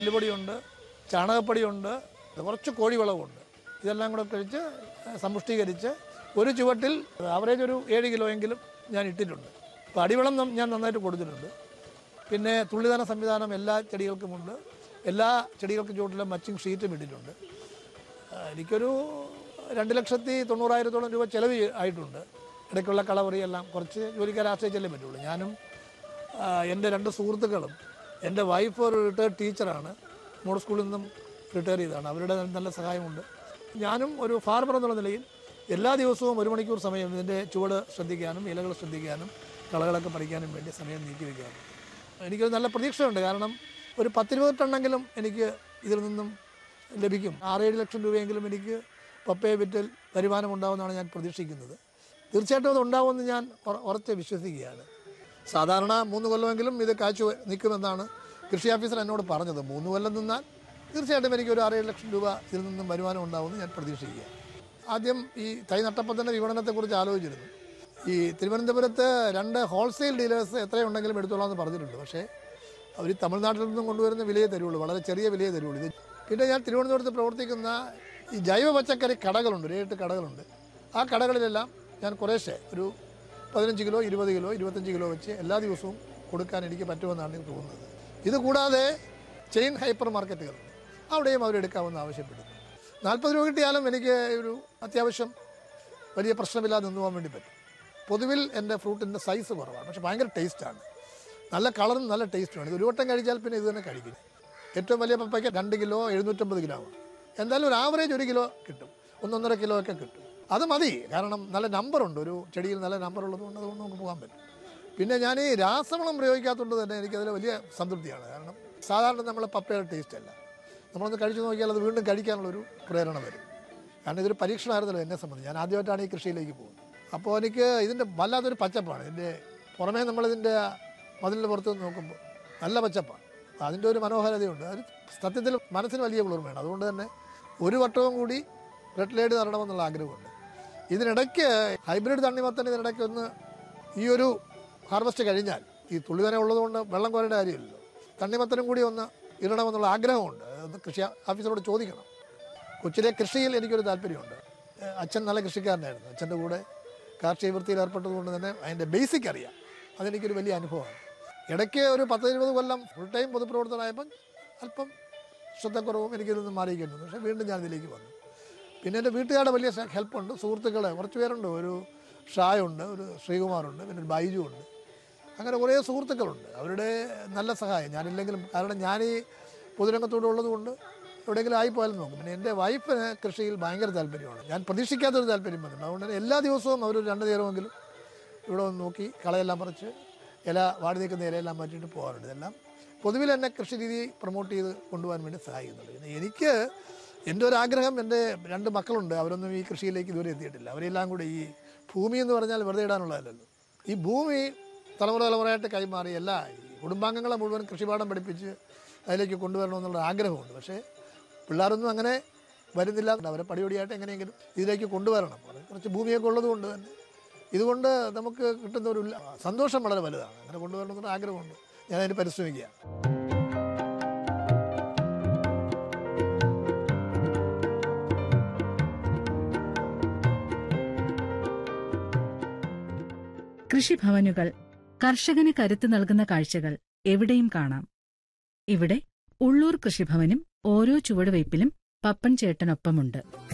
എല്ലുപൊടിയുണ്ട്, ചാണകപ്പൊടിയുണ്ട്, കുറച്ച് കോഴിവളവുണ്ട്. ഇതെല്ലാം കൂടെ കഴിച്ച് സമ്പുഷ്ടീകരിച്ച് ഒരു ചുവട്ടിൽ ആവറേജ് ഒരു 7 കിലോയെങ്കിലും ഞാൻ ഇട്ടിട്ടുണ്ട്. അപ്പോൾ അടിവളം ഞാൻ നന്നായിട്ട് കൊടുത്തിട്ടുണ്ട്. പിന്നെ തുള്ളിദാന സംവിധാനം എല്ലാ ചെടികൾക്കുമുണ്ട്. എല്ലാ ചെടികൾക്കും ചുവട്ടിലും മച്ചിങ് ഷീറ്റും ഇട്ടിട്ടുണ്ട്. എനിക്കൊരു 2,90,000 രൂപ ചിലവ് ആയിട്ടുണ്ട്. ഇടയ്ക്കുള്ള കളവറിയെല്ലാം കുറച്ച് ജോലിക്കാരെ ആശ്രയിച്ചല്ലേ പറ്റുള്ളൂ. ഞാനും എൻ്റെ 2 സുഹൃത്തുക്കളും, എൻ്റെ വൈഫ് ഒരു റിട്ടയർഡ് ടീച്ചറാണ്, മോഡൽ സ്കൂളിൽ നിന്നും റിട്ടയർ ചെയ്തതാണ്. അവരുടെ നല്ല സഹായമുണ്ട്. ഞാനും ഒരു ഫാർമർ എന്നുള്ള നിലയിൽ എല്ലാ ദിവസവും 1 മണിക്കൂർ സമയം ഇതിൻ്റെ ചുവട് ശ്രദ്ധിക്കാനും ഇലകൾ ശ്രദ്ധിക്കാനും കളകളൊക്കെ പറിക്കാനും വേണ്ടി സമയം നീക്കി വയ്ക്കാറുണ്ട്. എനിക്കൊരു നല്ല പ്രതീക്ഷയുണ്ട്. കാരണം ഒരു 10-20 ടണ്ണെങ്കിലും എനിക്ക് ഇതിൽ നിന്നും ലഭിക്കും. 6-7 ലക്ഷം രൂപയെങ്കിലും എനിക്ക് പപ്പയെ വിറ്റൽ വരുമാനം ഉണ്ടാകുമെന്നാണ് ഞാൻ പ്രതീക്ഷിക്കുന്നത്. തീർച്ചയായിട്ടും അത് ഉണ്ടാവുമെന്ന് ഞാൻ ഉറച്ച് വിശ്വസിക്കുകയാണ്. സാധാരണ 3 കൊല്ലമെങ്കിലും ഇത് കാച്ചു നിൽക്കുമെന്നാണ് കൃഷി ഓഫീസർ എന്നോട് പറഞ്ഞത്. 3 കൊല്ലം നിന്നാൽ തീർച്ചയായിട്ടും എനിക്കൊരു 6-7 ലക്ഷം രൂപ ഇതിൽ നിന്നും വരുമാനം ഉണ്ടാവുമെന്ന് ഞാൻ പ്രതീക്ഷിക്കുക. ആദ്യം ഈ തൈ നട്ടപ്പോൾ തന്നെ വിപണനത്തെക്കുറിച്ച് ആലോചിച്ചിരുന്നു. ഈ തിരുവനന്തപുരത്ത് 2 ഹോൾസെയിൽ ഡീലേഴ്സ് എത്രയുണ്ടെങ്കിലും എടുത്തോളാമെന്ന് പറഞ്ഞിട്ടുണ്ട്. പക്ഷേ അവർ തമിഴ്നാട്ടിൽ നിന്നും കൊണ്ടുവരുന്ന വിലയെ തരുള്ളൂ, വളരെ ചെറിയ വിലയെ തരുള്ളൂ. ഇത് പിന്നെ ഞാൻ തിരുവനന്തപുരത്ത് പ്രവർത്തിക്കുന്ന ഈ ജൈവ പച്ചക്കറി കടകളുണ്ട്, 7 കടകളുണ്ട്. ആ കടകളിലെല്ലാം ഞാൻ കുറേശ്ശെ ഒരു 15 കിലോ 20 കിലോ 25 കിലോ വെച്ച് എല്ലാ ദിവസവും കൊടുക്കാൻ എനിക്ക് പറ്റുമെന്നാണ് എനിക്ക് തോന്നുന്നത്. ഇതുകൂടാതെ ചെയിൻ ഹൈപ്പർ മാർക്കറ്റുകളുണ്ട്, അവിടെയും അവരെടുക്കാമെന്ന് ആവശ്യപ്പെടുന്നു. 40 രൂപ കിട്ടിയാലും എനിക്ക് ഒരു അത്യാവശ്യം വലിയ പ്രശ്നമില്ലാതെ നിന്ന് പോകാൻ വേണ്ടി പറ്റും. പൊതുവിൽ എൻ്റെ ഫ്രൂട്ടിൻ്റെ സൈസ് കുറവാണ്, പക്ഷേ ഭയങ്കര ടേസ്റ്റാണ്. നല്ല കളറും നല്ല ടേസ്റ്റുമാണ്. ഇത് ഒരു വട്ടം കഴിച്ചാൽ പിന്നെ ഇത് തന്നെ കഴിക്കും. ഏറ്റവും വലിയ പപ്പയ്ക്ക് 2 കിലോ 750 ഗ്രാം. എന്തായാലും ഒരു ആവറേജ് 1 കിലോ കിട്ടും, 1-1.5 കിലോ ഒക്കെ കിട്ടും. അത് മതി, കാരണം നല്ല നമ്പറുണ്ട്, ഒരു ചെടിയിൽ നല്ല നമ്പർ ഉള്ളതുകൊണ്ട് അതുകൊണ്ട് നമുക്ക് പോകാൻ പറ്റും. പിന്നെ ഞാൻ ഈ രാസവളം പ്രയോഗിക്കാത്തതുകൊണ്ട് തന്നെ എനിക്കതിൽ വലിയ സംതൃപ്തിയാണ്. കാരണം സാധാരണ നമ്മൾ പപ്പയുടെ ടേസ്റ്റ് അല്ല, നമ്മളൊന്ന് കഴിച്ചു നോക്കിയാൽ അത് വീണ്ടും കഴിക്കാനുള്ളൊരു പ്രേരണ വരും. കാരണം ഇതൊരു പരീക്ഷണമായിരുന്നല്ലോ എന്നെ സംബന്ധിച്ച്. ഞാൻ ആദ്യമായിട്ടാണ് ഈ കൃഷിയിലേക്ക് പോകുന്നത്. അപ്പോൾ എനിക്ക് ഇതിൻ്റെ വല്ലാത്തൊരു പച്ചപ്പാണ്. ഇതിൻ്റെ പുറമേ നമ്മളിതിൻ്റെ മതിലിൻ്റെ പുറത്ത് നോക്കുമ്പോൾ നല്ല പച്ചപ്പാണ്. അതിൻ്റെ ഒരു മനോഹാരിതയുണ്ട്. അത് സത്യത്തിൽ മനസ്സിന് വലിയ കുളിർമയാണ്. അതുകൊണ്ട് തന്നെ ഒരു വട്ടവും കൂടി റെഡ് ലൈഡ് നടണമെന്നുള്ള ആഗ്രഹമുണ്ട്. ഇതിനിടയ്ക്ക് ഹൈബ്രിഡ് തണ്ണിമത്തൻ ഇതിനിടയ്ക്ക് ഒന്ന് ഈ ഒരു ഹാർവസ്റ്റ് കഴിഞ്ഞാൽ, ഈ തുള്ളിതന ഉള്ളതുകൊണ്ട് വെള്ളം കോരേണ്ട കാര്യമില്ലല്ലോ, തണ്ണിമത്തനും കൂടി ഒന്ന് ഇടണമെന്നുള്ള ആഗ്രഹമുണ്ട്. അത് കൃഷി ഓഫീസറോട് ചോദിക്കണം. കൊച്ചിലെ കൃഷിയിൽ എനിക്കൊരു താല്പര്യമുണ്ട്. അച്ഛൻ നല്ല കൃഷിക്കാരനായിരുന്നു. അച്ഛൻ്റെ കൂടെ കാർഷിക വൃത്തിയിൽ ഏർപ്പെട്ടതുകൊണ്ട് തന്നെ അതിൻ്റെ ബേസിക് അറിയാം. അതെനിക്കൊരു വലിയ അനുഭവമാണ്. ഇടയ്ക്ക് ഒരു 10-20 കൊല്ലം ഫുൾ ടൈം പൊതുപ്രവർത്തനമായപ്പം അല്പം ശ്രദ്ധക്കുറവും എനിക്കിൽ നിന്ന് മാറിയിരിക്കുന്നു. പക്ഷേ വീണ്ടും ഞാൻ ഇതിലേക്ക് വന്നു. പിന്നെ എൻ്റെ വീട്ടുകാരുടെ വലിയ ഹെൽപ്പുണ്ട്. സുഹൃത്തുക്കൾ കുറച്ച് പേരുണ്ട്. ഒരു ഷായുണ്ട്, ഒരു ശ്രീകുമാറുണ്ട്, പിന്നെ ഒരു ബൈജു ഉണ്ട്. അങ്ങനെ കുറേ സുഹൃത്തുക്കളുണ്ട്. അവരുടെ നല്ല സഹായം ഞാനില്ലെങ്കിലും, കാരണം ഞാൻ ഈ പൊതുരംഗത്തോടെ ഉള്ളതുകൊണ്ട് എവിടെയെങ്കിലും ആയിപ്പോയാലും നോക്കും. പിന്നെ എൻ്റെ വൈഫിന് കൃഷിയിൽ ഭയങ്കര താല്പര്യമാണ്. ഞാൻ പ്രതീക്ഷിക്കാത്തൊരു താല്പര്യം വന്നിട്ടുണ്ട്. അതുകൊണ്ട് തന്നെ എല്ലാ ദിവസവും അവരൊരു 2 നേരമെങ്കിലും ഇവിടെ വന്ന് നോക്കി കളയെല്ലാം പറിച്ച് ഇല വാടി നിൽക്കുന്ന ഇലയെല്ലാം മാറ്റിയിട്ട് പോകാറുണ്ട്. ഇതെല്ലാം പൊതുവിൽ എന്നെ കൃഷി രീതി പ്രൊമോട്ട് ചെയ്ത് കൊണ്ടുപോകാൻ വേണ്ടി സഹായിക്കുന്നുണ്ട്. പിന്നെ എനിക്ക് എൻ്റെ ഒരു ആഗ്രഹം, എൻ്റെ 2 മക്കളുണ്ട്, അവരൊന്നും ഈ കൃഷിയിലേക്ക് ഇതുവരെ എത്തിയിട്ടില്ല. അവരെല്ലാം കൂടെ ഈ ഭൂമി എന്ന് പറഞ്ഞാൽ വെറുതെ ഇടാനുള്ളതല്ലല്ലോ. ഈ ഭൂമി തലമുറയായിട്ട് കൈമാറി എല്ലാ കുടുംബാംഗങ്ങളെ മുഴുവൻ കൃഷിപാഠം പഠിപ്പിച്ച് അതിലേക്ക് കൊണ്ടുവരണമെന്നുള്ള ആഗ്രഹമുണ്ട്. പക്ഷേ പിള്ളേരൊന്നും അങ്ങനെ വരുന്നില്ല. അവരെ പടിപടിയായിട്ട് എങ്ങനെയെങ്കിലും ഇതിലേക്ക് കൊണ്ടുവരണം. കുറച്ച് ഭൂമിയൊക്കെ ഉള്ളതുകൊണ്ട് തന്നെ ഇതുകൊണ്ട് നമുക്ക് കിട്ടുന്ന ഒരു സന്തോഷം വളരെ വലുതാണ്. അങ്ങനെ കൊണ്ടുവരണമെന്നുള്ള ആഗ്രഹമുണ്ട്. ഞാനതിന് പരിശ്രമിക്കുക. കൃഷിഭവനുകൾ കർഷകന് കരുത്ത് നൽകുന്ന കാഴ്ചകൾ എവിടെയും കാണാം. ഇവിടെ ഉള്ളൂർ കൃഷിഭവനും ഓരോ ചുവടുവയ്പിലും പപ്പൻ ചേട്ടനൊപ്പമുണ്ട്.